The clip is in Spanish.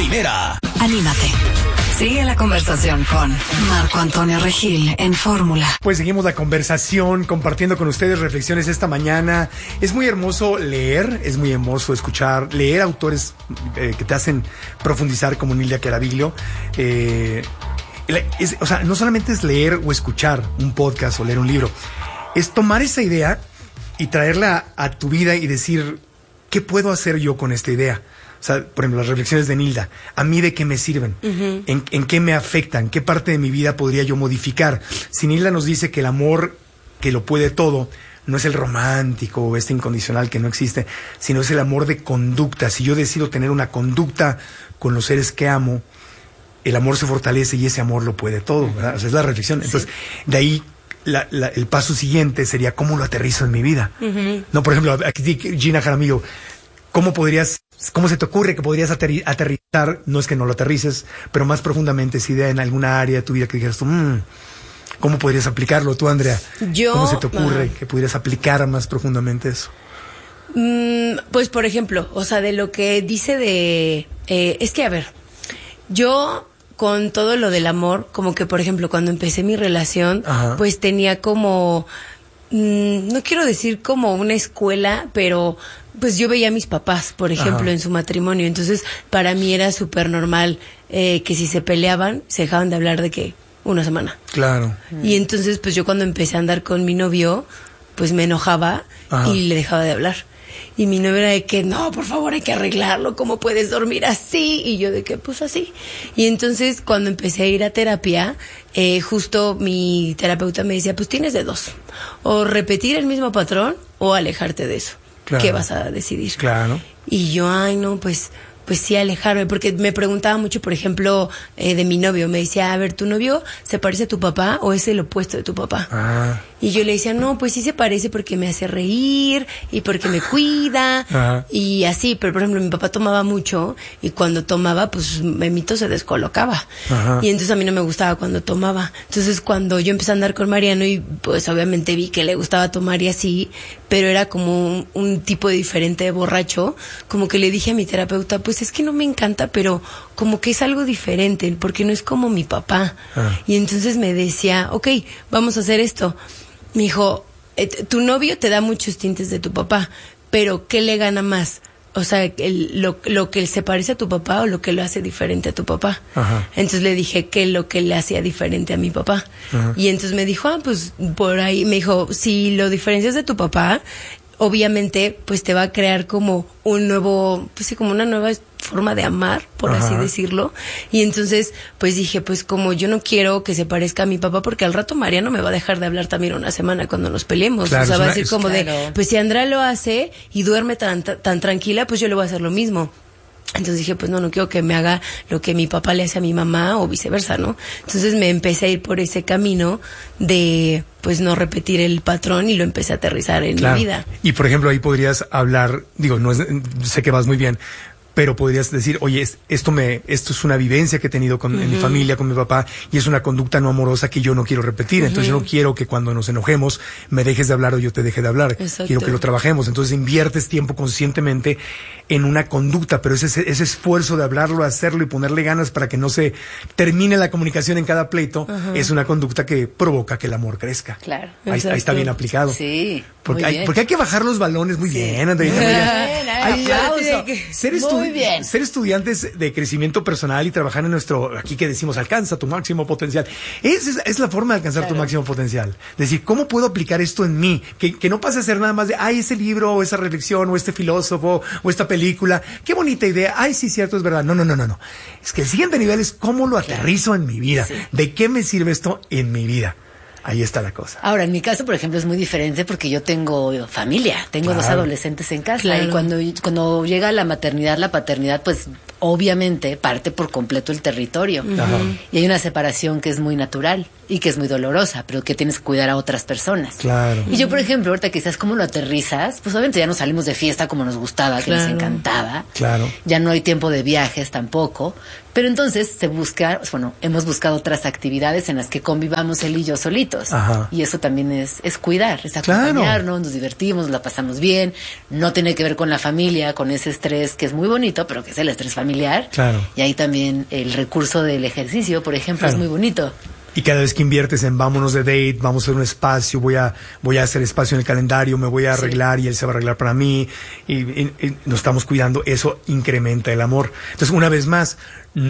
primera. Anímate. Sigue la conversación con Marco Antonio Regil en Fórmula. Pues seguimos la conversación, compartiendo con ustedes reflexiones esta mañana. Es muy hermoso leer, es muy hermoso escuchar, leer autores que te hacen profundizar, como Nilda Caraviglio. O sea, no solamente es leer o escuchar un podcast o leer un libro, es tomar esa idea y traerla a tu vida y decir, ¿qué puedo hacer yo con esta idea? O sea, por ejemplo, las reflexiones de Nilda, ¿a mí de qué me sirven? Uh-huh. ¿En qué me afectan? ¿Qué parte de mi vida podría yo modificar? Si Nilda nos dice que el amor, que lo puede todo, no es el romántico o este incondicional que no existe, sino es el amor de conducta. Si yo decido tener una conducta con los seres que amo, el amor se fortalece y ese amor lo puede todo, ¿verdad? O sea, es la reflexión. Entonces, de ahí el paso siguiente sería cómo lo aterrizo en mi vida. Uh-huh. No, por ejemplo, aquí Gina Jaramillo, ¿cómo se te ocurre que podrías aterrizar? No es que no lo aterrices, pero más profundamente esa idea en alguna área de tu vida que dijeras tú, ¿cómo podrías aplicarlo tú, Andrea? ¿Cómo se te ocurre que pudieras aplicar más profundamente eso? Pues, por ejemplo, o sea, de lo que dice es que, a ver, yo con todo lo del amor, como que, por ejemplo, cuando empecé mi relación, ajá, pues tenía como, no quiero decir como una escuela, pero pues yo veía a mis papás, por ejemplo, ajá, en su matrimonio. Entonces, para mí era súper normal que si se peleaban, se dejaban de hablar de que una semana. Claro. Y entonces, pues yo cuando empecé a andar con mi novio, pues me enojaba, ajá, y le dejaba de hablar. Y mi novio era de que, no, por favor, hay que arreglarlo, ¿cómo puedes dormir así? Y yo de que, pues así. Y entonces, cuando empecé a ir a terapia, justo mi terapeuta me decía, pues tienes de dos, o repetir el mismo patrón o alejarte de eso. Claro. ¿Qué vas a decidir? Claro. Y yo, ay, no, pues sí, alejarme, porque me preguntaba mucho, por ejemplo, de mi novio. Me decía, a ver, ¿tu novio se parece a tu papá o es el opuesto de tu papá? Ah. Y yo le decía, no, pues sí se parece porque me hace reír y porque me cuida, ajá, y así. Pero, por ejemplo, mi papá tomaba mucho y cuando tomaba, pues Memito se descolocaba. Ajá. Y entonces a mí no me gustaba cuando tomaba. Entonces, cuando yo empecé a andar con Mariano y pues obviamente vi que le gustaba tomar y así, pero era como un tipo diferente de borracho, como que le dije a mi terapeuta, pues es que no me encanta, pero como que es algo diferente, porque no es como mi papá. Ah. Y entonces me decía, ok, vamos a hacer esto. Me dijo, tu novio te da muchos tintes de tu papá, pero ¿qué le gana más? O sea, lo que se parece a tu papá o lo que lo hace diferente a tu papá. Ajá. Entonces le dije que lo que le hacía diferente a mi papá. Ajá. Y entonces me dijo, pues por ahí, me dijo, si lo diferencias de tu papá, obviamente pues te va a crear como un nuevo, pues sí, como una nueva forma de amar, por ajá, así decirlo. Y entonces pues dije, pues como yo no quiero que se parezca a mi papá, porque al rato Mariano me va a dejar de hablar también una semana cuando nos peleemos. Claro, o sea, va a decir como claro, de, pues si Andrea lo hace y duerme tan tranquila, pues yo le voy a hacer lo mismo. Entonces dije, pues no quiero que me haga lo que mi papá le hace a mi mamá o viceversa, ¿no? Entonces me empecé a ir por ese camino de, pues no repetir el patrón y lo empecé a aterrizar en mi vida. Y por ejemplo, ahí podrías hablar, digo, sé que vas muy bien, pero podrías decir, oye, esto es una vivencia que he tenido en mi familia, con mi papá, y es una conducta no amorosa que yo no quiero repetir. Entonces yo no quiero que cuando nos enojemos me dejes de hablar o yo te deje de hablar. Exacto. Quiero que lo trabajemos. Entonces inviertes tiempo conscientemente en una conducta, pero ese esfuerzo de hablarlo, hacerlo y ponerle ganas para que no se termine la comunicación en cada pleito, es una conducta que provoca que el amor crezca. Claro. Ahí está bien aplicado. Sí. Porque hay que bajar los balones muy bien, Andreita. Ser estudiantes de crecimiento personal y trabajar en nuestro, aquí que decimos, alcanza tu máximo potencial. Es la forma de alcanzar tu máximo potencial. Decir, ¿cómo puedo aplicar esto en mí? Que no pase a ser nada más de, ese libro, o esa reflexión, o este filósofo, o esta película. Qué bonita idea. Sí, cierto, es verdad. No. Es que el siguiente nivel es cómo lo aterrizo en mi vida. Sí. ¿De qué me sirve esto en mi vida? Ahí está la cosa. Ahora, en mi caso, por ejemplo, es muy diferente porque yo tengo familia, tengo dos adolescentes en casa, y cuando llega la maternidad, la paternidad, pues obviamente parte por completo el territorio. Y hay una separación que es muy natural y que es muy dolorosa, pero que tienes que cuidar a otras personas. Claro. Y yo, por ejemplo, ahorita quizás cómo lo aterrizas, pues obviamente ya no salimos de fiesta como nos gustaba, que nos encantaba. Claro. Ya no hay tiempo de viajes tampoco. Pero entonces hemos buscado otras actividades en las que convivamos él y yo solitos. Ajá. Y eso también es cuidar, es acompañarnos, nos divertimos, la pasamos bien. No tiene que ver con la familia, con ese estrés que es muy bonito, pero que es el estrés familiar. familiar. Claro. Y ahí también el recurso del ejercicio, por ejemplo, es muy bonito. Y cada vez que inviertes en vámonos de date, vamos a hacer un espacio, voy a hacer espacio en el calendario, me voy a arreglar y él se va a arreglar para mí y nos estamos cuidando, eso incrementa el amor. Entonces, una vez más,